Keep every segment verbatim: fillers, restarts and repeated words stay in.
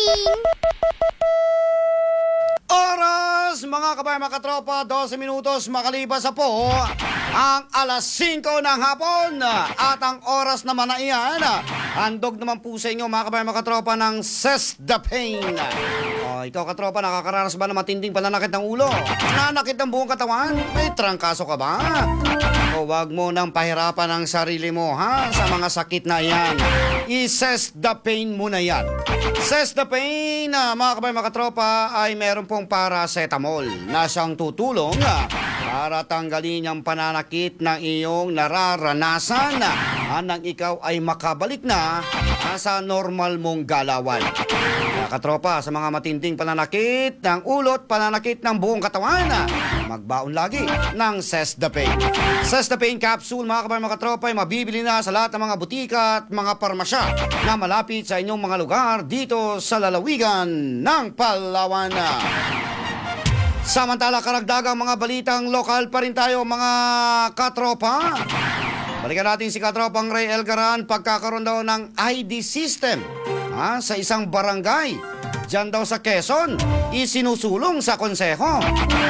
Oras, mga kabayan, mga katropa, dose minutos makalipas sa po ang alas singko ng hapon. At ang oras naman na iyan, handog naman po sa inyo, mga kabayan, mga katropa, ng Ses the Pain. O, ikaw katropa, nakakaranas ba ng matinding pananakit ng ulo? Nanakit ng buong katawan? May trangkaso ka ba? O wag mo nang pahirapan ang sarili mo, ha? Sa mga sakit na iyan. I-Ses the Pain muna yan. Ses the Pain, uh, mga kabayan, mga katropa, ay meron pong paracetamol na siyang tutulong uh, para tanggalin ang pananakit ng iyong nararanasan uh, nang ikaw ay makabalik na uh, sa normal mong galawan. Mga katropa, sa mga matinding pananakit ng ulot, pananakit ng buong katawan, uh, magbaon lagi ng Ses the Pain. Ses the Pain capsule, mga kabayan, mga katropa, ay mabibili na sa lahat ng mga butika at mga parmasya na malapit sa inyong mga lugar dito sa lalawigan ng Palawan. Samantala, karagdagang mga balitang lokal pa rin tayo, mga katropa. Balikan natin si katropang Ray Elgaran, pagkakaroon daw ng I D system ha, sa isang barangay diyan daw sa Quezon, isinusulong sa konseho.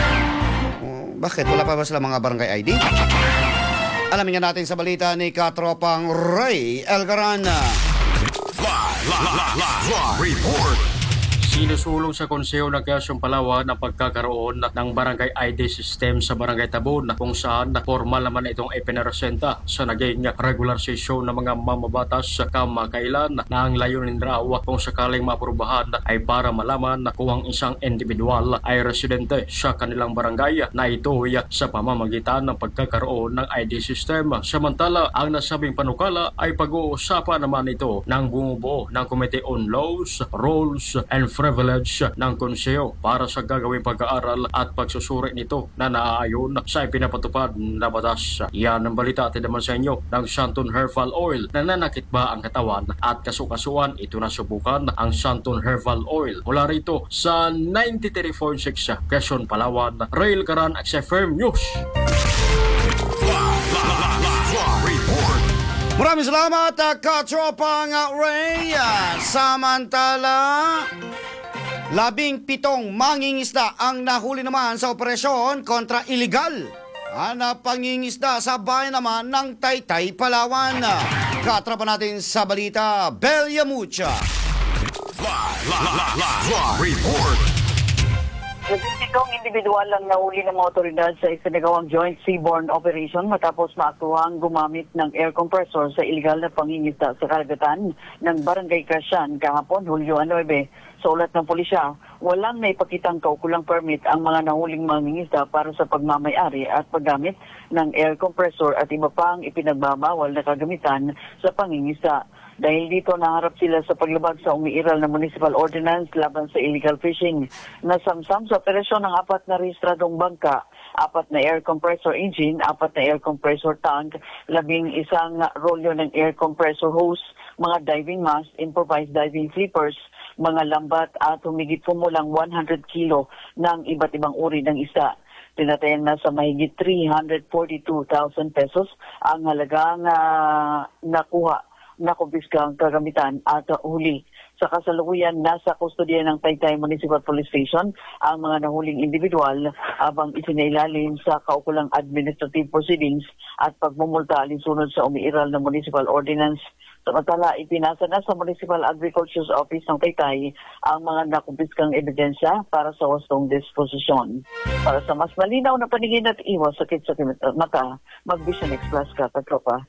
Oh, bakit? Wala pa ba sila mga barangay I D? Alamin nga natin sa balita ni katropang Ray Elgaran. Live, live, live, live report. Sinusulong sa Konseho ng Quezon, Palawan ang pagkakaroon ng barangay I D system sa Barangay Tabon, kung saan formal naman itong ipinaresenta sa naging regular session ng mga mamabatas sa kamakailan na ang layunin raw kung sakaling maaprubahan ay para malaman kung ang isang individual ay residente sa kanilang barangay na ito sa pamamagitan ng pagkakaroon ng I D system. Samantala, ang nasabing panukala ay pag-uusapan naman ito ng bumubuo ng Committee on Laws, Rules and Privilege ng Konseho para sa gagawing pag-aaral at pagsusuri nito na naaayon sa ipinapatupad na batas. Yan ang balita atin naman sa inyo ng Santon Herbal Oil. Nananakit ba ang katawan at kasukasuan? Ito na subukan ang Santon Herbal Oil. Mula rito sa ninety-three point six Quezon, Palawan, Rail Karan at sa Firm News. Live, live, live, live report. Maraming salamat, uh, katropang uh, Ray. Uh, samantala, labing pitong mangingisda ang nahuli naman sa operasyon kontra iligal uh, na pangingisda sa bayan naman ng Taytay, Palawan. Uh, katropa natin sa balita, Belia Mucha. Live, live, live, live, live report. Itong individual ang nahuli ng mga otoridad sa isinagawang joint seaborne operation matapos maaktuhang gumamit ng air compressor sa iligal na pangingisda sa karagatan ng Barangay Krasyan kahapon, Hulyo nine. Sa ulat ng pulisya, walang naipakitang kaukulang permit ang mga nahuling mangingisda para sa pagmamayari at paggamit ng air compressor at iba pang ipinagbabawal na kagamitan sa pangingisda. Dahil dito, naharap sila sa paglabag sa umiiral na municipal ordinance laban sa illegal fishing. Nasamsam sa operasyon ng apat na rehistradong bangka, apat na air compressor engine, apat na air compressor tank, labing isang rolyo ng air compressor hose, mga diving mask, improvised diving flippers, mga lambat at humigit kumulang one hundred kilo ng iba't ibang uri ng isda. Tinatayan na sa mahigit three hundred forty-two thousand pesos ang halagang uh, nakuha na kumpiskang kagamitan at huli. Sa kasalukuyan, nasa kustodiya ng Taytay Municipal Police Station ang mga nahuling individual habang isinailalim sa kaukulang administrative proceedings at pagmumulta alinsunod sa umiiral na municipal ordinance. Samantala, ipinasa na sa Municipal Agriculture's Office ng Taytay ang mga nakumpiskang ebidensya para sa wastong disposisyon. Para sa mas malinaw na paningin at iwas sakit sa mata, mag-Vision Express ka, katropa.